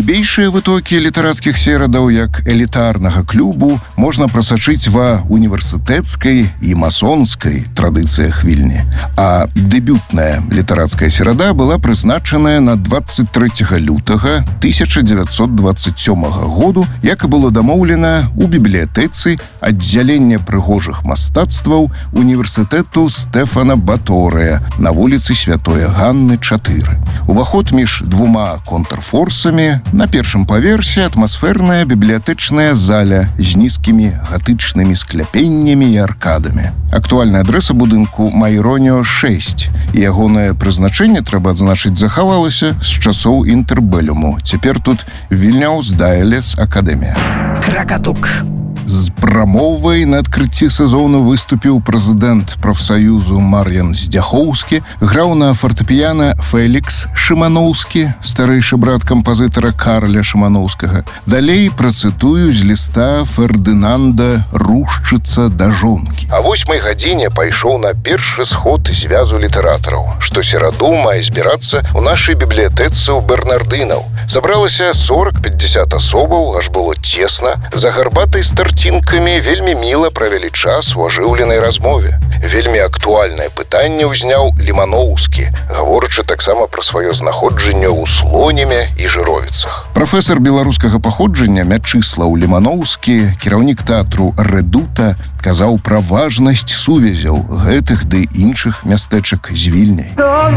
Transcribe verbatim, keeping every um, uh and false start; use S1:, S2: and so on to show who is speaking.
S1: Глыбейшыя вытокі літарацкіх серадаў, як элітарнага клубу, можна прасачыць ва універсітэцкай і масонскай традыцыях Вільні. А дэбютная літарацкая серада была прызначаная на двадцать трэцяга лютага тысяча дзевяцьсот двадцать сёмага году, як і было дамоўлена ў бібліятэцы аддзялення прыгожых мастацтваў універсітэту Стэфана Баторыя на вуліцы Святой Ганны чатыры. Уваход між двума контрфорсамі. На першым паверсе атмасферная бібліятэчная заля з нізкімі гатычнымі скляпеннямі і аркадамі. Актуальная адрэса будынку Майроніо шэсць, і ягонае прызначэнне, трэба адзначыць, захавалася з часоў інтэрбэлюму. Цяпер тут Вільняус Дайлес Акадэмія.
S2: Кракатук.
S1: З прамовай на адкрыцці сезону выступіў прэзідэнт прафсаюзу Мар'ян Здзяхоўскі, граў на фартэпіяна Фэлікс Шыманоўскі, старэйшы брат кампазітара Карля Шыманоўскага. Далей працытую з ліста Фердынанда Рушчыца да жонкі. А восьмай гадзіне пайшоў на першы сход звязу літаратараў, што сераду мае збірацца ў нашай бібліятэцы ў Бернардынаў. Сабралася сорок-пятьдесят асобаў, аж было цесна. За гарбатай старцінкамі вельмі міла правялі час у ажыўленай размове. Вельмі актуальнае пытанне ўзняў Ліманоўскі, гаворачы таксама пра сваё знаходжанне ў Слоніме і Жыровіцах. Прафесар беларускага паходжання Мячыслаў Ліманоўскі, кіраўнік тэатру Рэдута, казаў пра важнасць сувязяў гэтых ды іншых мястэчак з Вільняй.